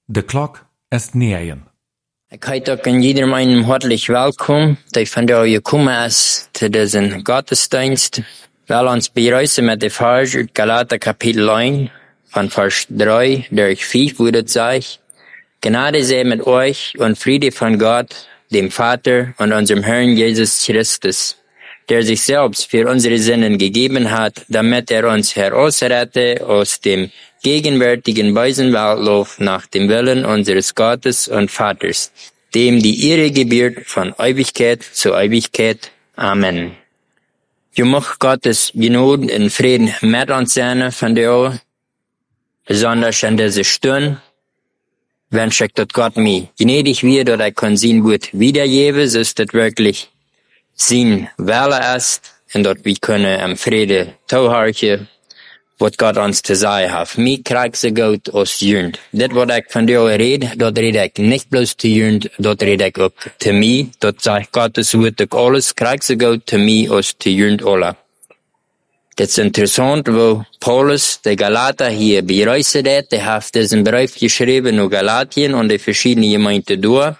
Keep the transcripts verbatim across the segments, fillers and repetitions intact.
De klok is negen. Ik heet ook in iedereen einen hartlich welkom. Die van der gekommen is te deze gottesdienst. Wel ons beruisen met de vers uit Galater kapitel één, van vers drei durch vier, wo das sagt: Gnade sei mit euch und Friede von Gott, dem Vater und unserem Herrn Jesus Christus, der sich selbst für unsere Sünden gegeben hat, damit er uns herausrette aus dem gegenwärtigen bösen Weltlauf nach dem Willen unseres Gottes und Vaters, dem die Ehre gebührt von Ewigkeit zu Ewigkeit. Amen. Je mag Gottes Gnade und Frieden mit uns sein von dir, besonders in dieser Stunde, wünsche ich, dass Gott mir gnädig wird, dass ich kann sein Wort wiedergeben, so ist das wirklich sein Wille ist, und dass wir können im Frieden zuhören, was Gott uns zu sagen hat. Mir kriegt sie gut aus Jünd. Das, was ich von dir rede, das rede ich nicht bloß zu Jünd, das rede ich auch zu mir. Das sagt Gottes Wort auch alles, kriegt sie gut zu mir aus zu Jünd alle. Das ist interessant, wo Paulus, der Galater hier bereist hat, der hat diesen Brief geschrieben in Galatien und die verschiedenen Gemeinden durch.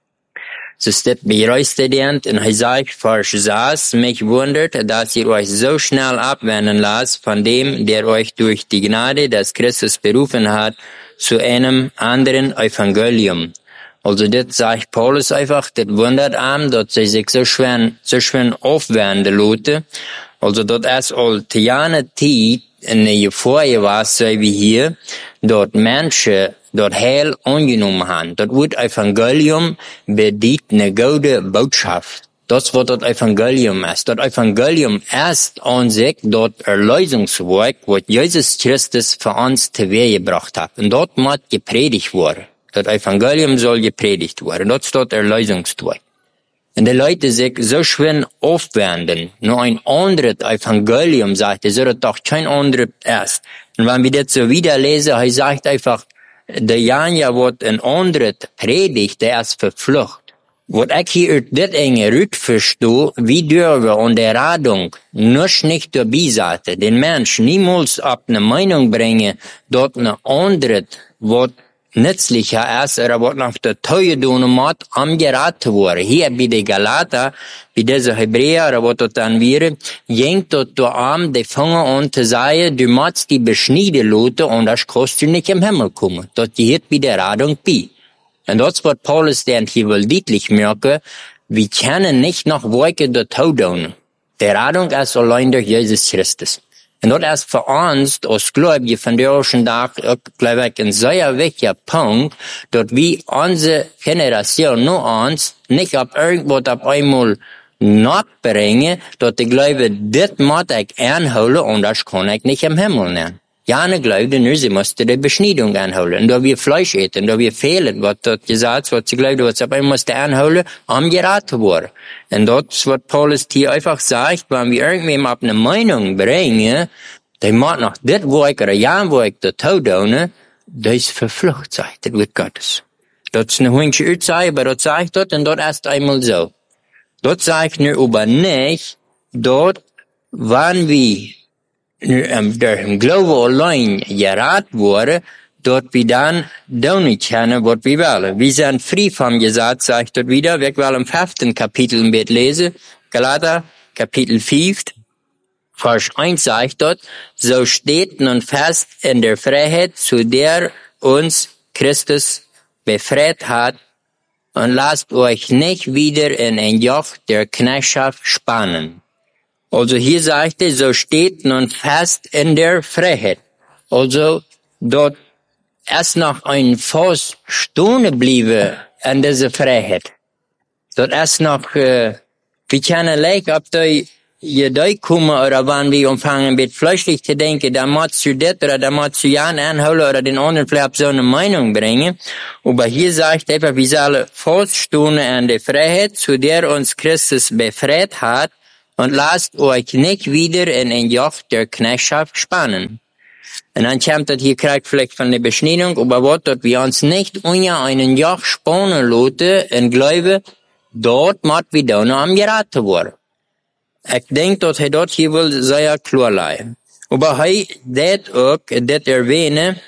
So ist das bereist und er sagt, Vers sechs, mich wundert, dass ihr euch so schnell abwenden lasst von dem, der euch durch die Gnade des Christus berufen hat, zu einem anderen Evangelium. Also das sagt Paulus einfach, das wundert ihm, dass sie sich so schwer, so schwer aufwenden lassen. Also das ist all Tiane Zeit in der Vorher war so wie hier, dort Menschen dort Heil angenommen haben. Das wird Evangelium bedeutet eine gute Botschaft. Das, was das Evangelium ist. Das Evangelium ist an sich dort Erlösungswerk, was Jesus Christus für uns zu Wehe gebracht hat. Und dort muss gepredigt werden. Das Evangelium soll gepredigt werden. Das ist dort Erlösungswerk. Und die Leute sich so schwer aufwenden, nur ein anderes Evangelium sagt, so dass doch kein anderes ist. Und wenn wir das so wieder lesen, er sagt einfach, der Janja wird ein anderes predigt, der ist verflucht. Was ich hier aus das enge Rüt verstehe, wie dürfen an der Radung nicht nicht dabei sein, den Mensch niemals ab eine Meinung bringen, dort eine andere, was nützlicher ist, oder was nach der Teue tun muss, am geraten wurde. Hier bei den Galater, bei dieser Hebräer, oder was das dann wäre, jengt dort der Arm, die fangen an zu sagen, du musst die beschneiden lassen, und das kannst du nicht im Himmel kommen. Das geht bei der Radung bei. Und das wird Paulus dann hier wohl deutlich merken, wir können nicht noch Werke der Tau tun. Der Radung ist allein durch Jesus Christus. Und das ist für uns, als Gläubige von der ersten Tag, glaube ich, ein sehr wichtiger Punkt, dass wir unsere Generation nur uns nicht auf irgendwas auf einmal nachbringen, dass die Glaube, das muss ich anholen und das kann ich nicht im Himmel nehmen. Ja, eine Glaube, nur sie musste die Beschneidung anholen. Und da wir Fleisch essen, da wir fehlen, was dort gesagt, was sie glaubt, was auf einmal musste anholen, am geraten worden. Und das, was Paulus hier einfach sagt, wenn wir irgendwem auf eine Meinung bringen, der muss noch das Werk oder ja Werk dazu tun, das ist verflucht, sagt das wird Gottes. Das ist eine Hündchen Urzeit, aber das sagt dort, und dort ist einmal so. Dort sagt nur aber nicht, dort, wann wir durch den Glaube allein geraten wurde, dort wir dann tun können, was wir wollen. Wir sind frei vom Gesetz, sagt dort wieder. Wir wollen im fünften Kapitel im Bett lesen. Galater, Kapitel fünf, Vers eins sagt dort, so steht nun fest in der Freiheit, zu der uns Christus befreit hat, und lasst euch nicht wieder in ein Joch der Knechtschaft spannen. Also hier sagt er, so steht nun fest in der Freiheit. Also dort ist noch ein Fuß stehen bliebe in dieser Freiheit. Dort ist noch, äh, wir können leicht, ob die hier durchkommen oder wann wir umfangen wird, fleischlich zu denken, da muss du das oder da musst du ja anholen oder den anderen vielleicht so eine Meinung bringen. Aber hier sagt er einfach, wir sollen feststehen in der Freiheit, zu der uns Christus befreit hat, und lasst euch nicht wieder in ein Joch der Knechtschaft spannen. Und dann kommt das hier kriegt vielleicht von der Beschneidung, aber was dort wir uns nicht unter einen Joch spannen lassen, in Glaube, dort muss wir da noch am geraten worden. Ich denke, dass er dort hier will sehr klar leiden. Aber er das auch, das erwähnen,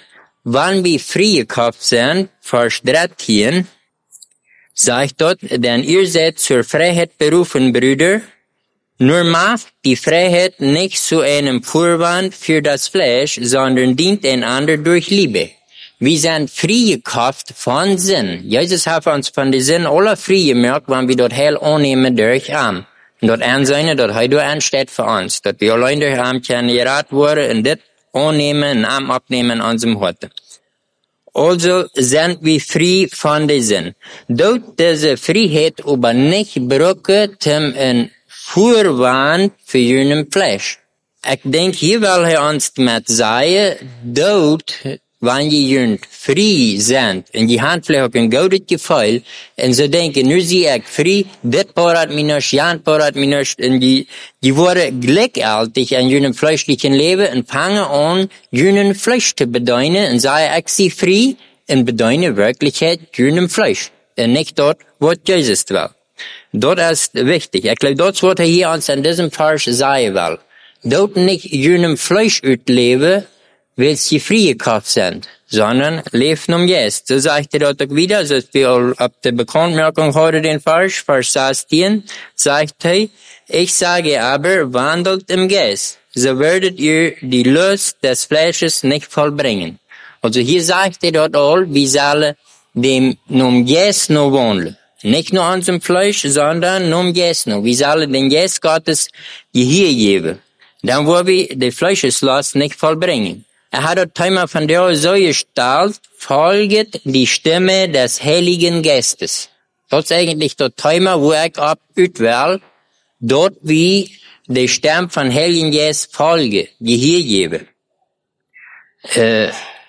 wann wir freigekauft sind, Vers dreizehn, sagt dort, denn ihr seid zur Freiheit berufen, Brüder, nur macht die Freiheit nicht zu einem Vorwand für das Fleisch, sondern dient einander durch Liebe. Wir sind freigekauft von Sinn. Jesus hat uns von den Sinn aller frei gemacht, wenn wir dort heil annehmen durch Arm. Und dort ansehen, dort er dort ansteht für uns. Dort wir allein durch Arm können gerat worden und das annehmen und Arm abnehmen an unserem Horte. Also sind wir frei von den Sinn. Dort diese Freiheit aber nicht brauchen, um ein Vorwand für jenem Fleisch. Ich denke, hier will er uns mit sagen, dort, wenn je frei sind, und die haben vielleicht ein gutes Gefühl, und so denken, nu zie ich frei, das parat mir nicht, jan parat mir nicht, und die, die worden gleichzeitig an jenem fleischlichen Leben und fangen an, jenem Fleisch zu bedeuten, und sagen, ich sie frei, und bedeuten Wirklichkeit jenem Fleisch, und nicht dort, was Jesus will. Dort ist wichtig. Ich glaube, dort wird er hier uns an diesem Vers sagen will. Dort nicht jenem Fleisch utleben, weil sie freigekauft sind, sondern leben um jetzt. So sagt er dort auch wieder, so ist wir ab der Bekanntmerkung heute den Vers, Vers sechzehn, sagt er, ich sage aber, wandelt im Geist, so werdet ihr die Lust des Fleisches nicht vollbringen. Also hier sagt er dort all, wir sollen dem um Geist nur wandeln. Nicht nur unserem Fleisch, sondern um Geist nur. Wir sollen den Geist Gottes Gehör geben. Dann wollen wir die Fleischeslust nicht vollbringen. Er hat dort einmal von der so gestellt, folget die Stimme des Heiligen Geistes. Das ist eigentlich dort einmal, wo ich ab will, dort wie die Stimme von Heiligen Geist folge, Gehör gebe. Äh,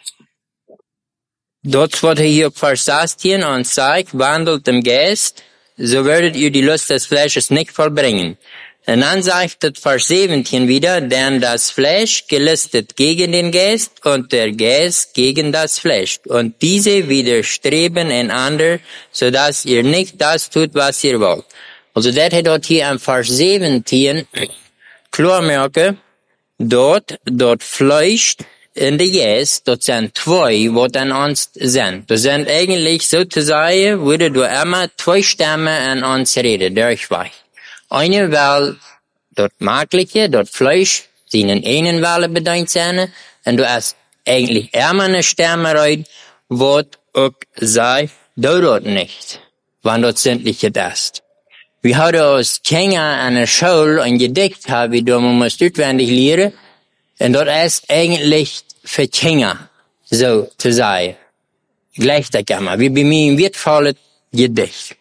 dort wird hier Vers sechzehn und sagt, wandelt im Geist, so werdet ihr die Lust des Fleisches nicht vollbringen. Und dann sagt das Vers siebzehn wieder, denn das Fleisch gelistet gegen den Geist und der Geist gegen das Fleisch. Und diese widerstreben einander, so dass ihr nicht das tut, was ihr wollt. Also das hat dort hier am Vers siebzehn klar merken, dort, dort Fleisch in der Geist, dort sind zwei, wo dann uns sind. Das sind eigentlich sozusagen, würde du immer zwei Stämme an uns reden, durchweg. Eine will dort Magliche, dort Fleisch, sie in einen Welle bedeutet sein, und du hast eigentlich immer eine Stimme rein, wo auch sei, du dort nicht, wann dort sämtliche ist. Wir haben aus Kinder an der Schule ein Gedicht, haben wir da, man muss auswendig lernen, und dort ist eigentlich für Kinder, so zu sein. Gleich da kann man, wie bei mir im wertvollen Gedicht.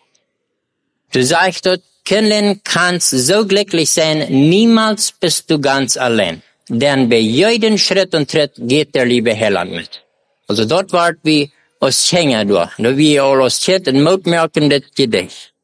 Du sagst dort, Kindern kannst so glücklich sein, niemals bist du ganz allein. Denn bei jedem Schritt und Tritt geht der liebe Heiland mit. Also dort wart wir aus Kinder durch. Da wir all aus Kind und Mut merken das Gedicht.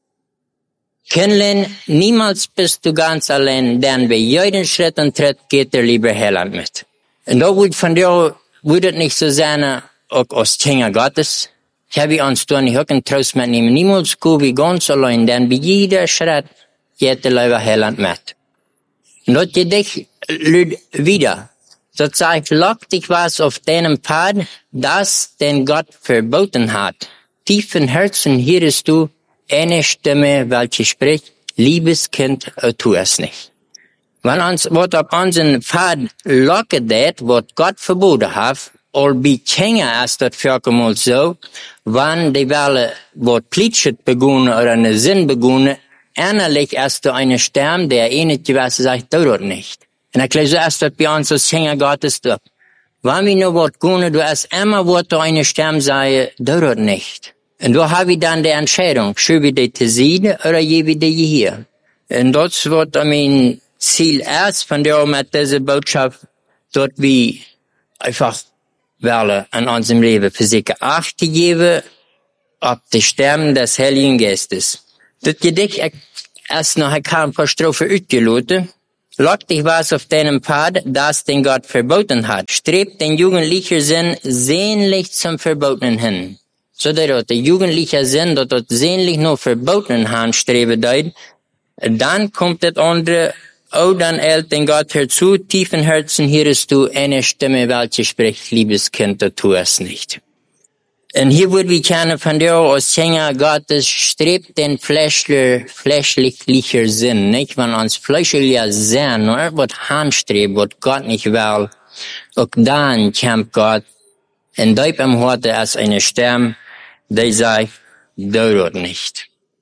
Kindern, niemals bist du ganz allein, denn bei jedem Schritt und Tritt geht der liebe Heiland mit. Und da wird von dir, würde nicht so sein, auch aus Kinder Gottes. Ich habe uns da nicht auch einen Trost mitnehmen. Niemals go wie ganz allein, denn bei jeder Schritt geht der liebe Heiland mit. Und dort Gedicht lügt wieder. So sagt, lock dich was auf deinem Pfad, das den Gott verboten hat. Tief im Herzen hörst du eine Stimme, welche spricht, liebes Kind, tu es nicht. Wenn uns, was auf unseren Pfad locket det, was Gott verboten hat, all bei Kinder ist das vorkommen so, wenn die Welle, was Plitschet begonnen oder eine Sinn begonnen, innerlich ist da eine Stimme, der eine gewisse sagt, du dort nicht. Und ich glaube, so ist das bei uns als Kinder Gottes doch. Wenn wir nur was tun, du hast immer was da eine Stimme sagt, du dort nicht. Und da habe ich dann die Entscheidung, schreibe ich die zu sehen oder gebe ich die hier. Und das wird mein Ziel erst, von der mit dieser Botschaft, dort wie einfach wollen an unserem Leben für sich Acht geben, auf die Stimmen des Heiligen Geistes. Das Gedicht erst noch ein paar Strophen ausgeloten. Lock dich was auf deinem Pfad, das den Gott verboten hat. Strebt den jugendlichen Sinn sehnlich zum Verbotenen hin. So dass der jugendliche Sinn, dass dort sehnlich nur Verbotenen hin streben deut, dann kommt das andere Oh, dann eilt den Gott herzu, tiefen Herzen hörst du eine Stimme, welche spricht, liebes Kind, du tu es nicht. Und hier würde ich gerne von dir aus Sänger Gottes strebt den fleischlicher, fleischlicher Sinn, nicht? Wenn uns fleischlicher Sinn, nur was handstrebt, was Gott nicht will, auch dann kämpft Gott in deinem Horte als eine Stimme, die sagt, du dort nicht.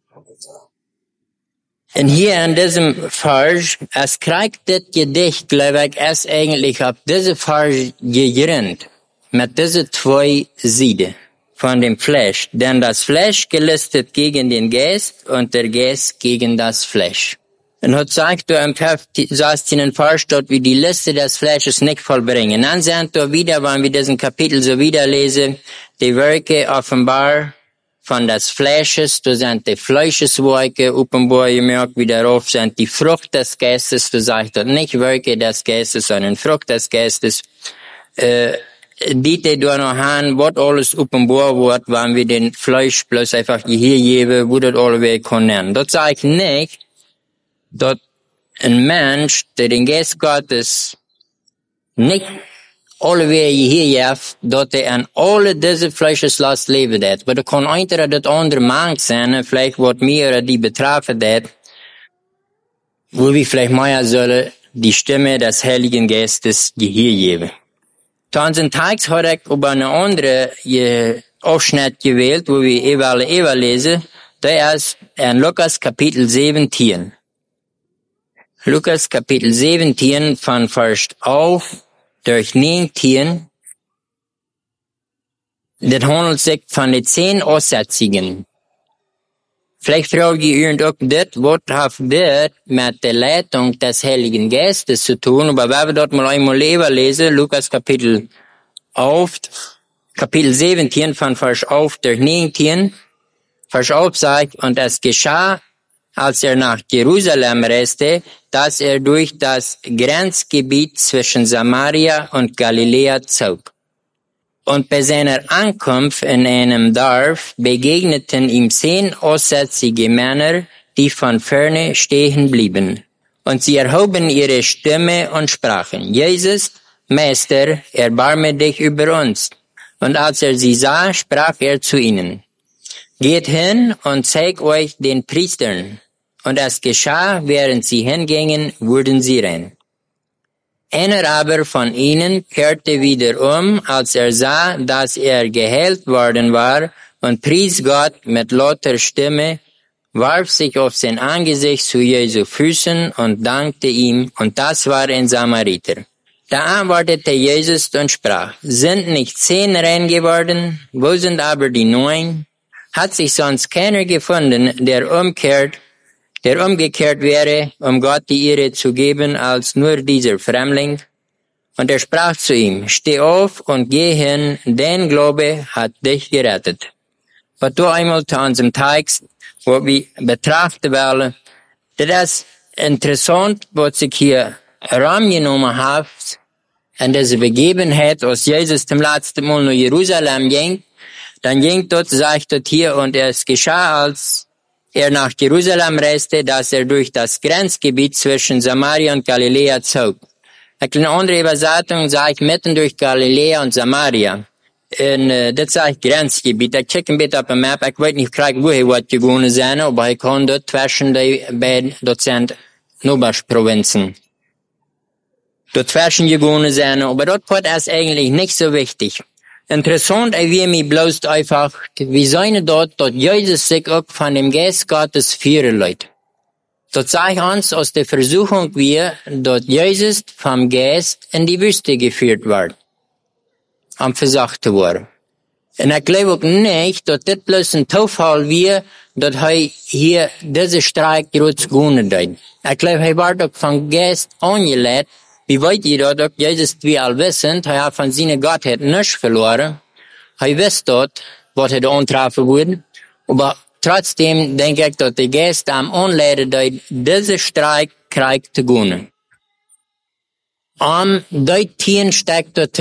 Und hier in diesem Vers, es kriegt das Gedicht, glaube ich, es eigentlich auf diese Vers gegründet, mit diesen zwei Seiten von dem Fleisch. Denn das Fleisch gelistet gegen den Geist und der Geist gegen das Fleisch. Und hat sagt du im sechzehnten Vers dort, wie die Liste des Fleisches nicht vollbringen. Dann sind du wieder, wenn wir diesen Kapitel so wieder lesen, die Werke offenbar von des Fleisches, du sind die Fleischeswerke, offenbar gemerkt, wie darauf sind die Frucht des Geistes, du sagst dort nicht Werke des Geistes, sondern Frucht des Geistes, äh, die die du noch haben, was alles offenbar wird, wenn wir den Fleisch bloß einfach hier geben, wo das alle wir können. Dort sage ich nicht, dass ein Mensch, der den Geist Gottes nicht alle wir hier heeft, dat er an alle diese Fleischeslast leben dat. Aber da kann einer das andere Mann sein, vielleicht wat mehr die betrafen dat, wo wir vielleicht mehr sollen die Stimme des Heiligen Geistes Gehör geben. Dann sind Tags hat ich über eine andere äh, Ausschnitt gewählt, wo wir eval eval lesen, der ist in Lukas Kapitel siebzehn. Lukas Kapitel siebzehn von Vers auf durch neunzehn, das handelt sich von den zehn Aussetzungen. Vielleicht frage ich ihr auch das, was hat das mit der Leitung des Heiligen Geistes zu tun, aber wenn wir dort mal einmal lesen, Lukas Kapitel auf, Kapitel siebzehn von Vers auf durch neunzehn, Vers auf sagt, und es geschah, als er nach Jerusalem reiste, dass er durch das Grenzgebiet zwischen Samaria und Galiläa zog. Und bei seiner Ankunft in einem Dorf begegneten ihm zehn aussätzige Männer, die von ferne stehen blieben. Und sie erhoben ihre Stimme und sprachen, Jesus, Meister, erbarme dich über uns. Und als er sie sah, sprach er zu ihnen, geht hin und zeigt euch den Priestern. Und es geschah, während sie hingingen, wurden sie rein. Einer aber von ihnen kehrte wieder um, als er sah, dass er geheilt worden war, und pries Gott mit lauter Stimme, warf sich auf sein Angesicht zu Jesu Füßen und dankte ihm, und das war ein Samariter. Da antwortete Jesus und sprach, sind nicht zehn rein geworden, wo sind aber die neun? Hat sich sonst keiner gefunden, der umkehrt, der umgekehrt wäre, um Gott die Ehre zu geben, als nur dieser Fremdling? Und er sprach zu ihm, steh auf und geh hin, dein Glaube hat dich gerettet. Was du einmal zu unserem Text, wo wir betrachten wollen, das ist interessant, was ich hier herangenommen habe, an diese Begebenheit, als Jesus zum letzten Mal nach Jerusalem ging, dann ging dort, sagt dort hier, und es geschah, als er nach Jerusalem reiste, dass er durch das Grenzgebiet zwischen Samaria und Galiläa zog. Eine andere Übersetzung sagt mitten durch Galiläa und Samaria. Und uh, das sagt Grenzgebiet. Ich check ein bisschen auf der Map. Ich weiß nicht, woher wird gegangen sein, aber ich kann dort zwischen die beiden, dort sind Nobasch-Provinzen. Dort zwischen gegangen sein, aber dort wird es eigentlich nicht so wichtig. Interessant, wie mir bloß einfach, wie seine dort, dort Jesus sich auch von dem Geist Gottes führen lässt. Dort zeigt uns aus der Versuchung, wie dort Jesus vom Geist in die Wüste geführt wird. Am versucht worden. Und ich glaube auch nicht, dass das bloß ein Zufall wie, dass er hier diese Streik jetzt gewonnen hat. Ich glaube, er wird auch vom Geist angelegt. Wie weit ihr dort, Jesus, wie all wissen, er hat von seiner Gottheit nichts verloren. Er weiß dort, was er da antreffen würde. Aber trotzdem denke ich, dass der Geist am Anleiten, dass diese Streik kriegt zu gewinnen. Am Deutschen steckt dort